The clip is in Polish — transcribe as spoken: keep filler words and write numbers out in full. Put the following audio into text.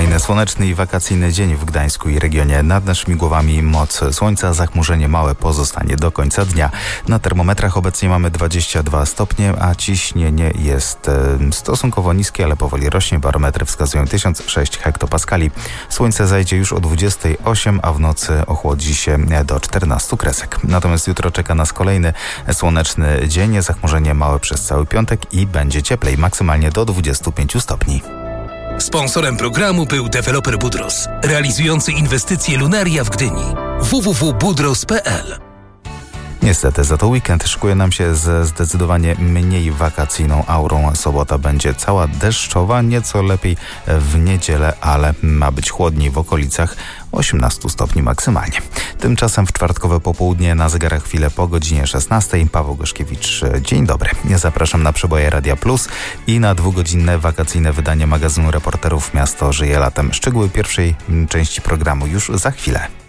Kolejny słoneczny i wakacyjny dzień w Gdańsku i regionie. Nad naszymi głowami moc słońca, zachmurzenie małe pozostanie do końca dnia. Na termometrach obecnie mamy dwadzieścia dwa stopnie, a ciśnienie jest stosunkowo niskie, ale powoli rośnie. Barometry wskazują tysiąc sześć hektopaskali. Słońce zajdzie już o dwudziestej ósmej, a w nocy ochłodzi się do czternastu kresek. Natomiast jutro czeka nas kolejny słoneczny dzień, zachmurzenie małe przez cały piątek i będzie cieplej, maksymalnie do dwudziestu pięciu stopni. Sponsorem programu był deweloper Budros, realizujący inwestycje Lunaria w Gdyni. w w w kropka budros kropka p l. Niestety, za to weekend szykuje nam się ze zdecydowanie mniej wakacyjną aurą. Sobota będzie cała deszczowa, nieco lepiej w niedzielę, ale ma być chłodniej w okolicach osiemnastu stopni maksymalnie. Tymczasem w czwartkowe popołudnie na zegarach chwilę po godzinie szesnastej. Paweł Goszkiewicz, dzień dobry. Ja zapraszam na przeboje Radia Plus i na dwugodzinne wakacyjne wydanie magazynu Reporterów Miasto żyje latem. Szczegóły pierwszej części programu już za chwilę.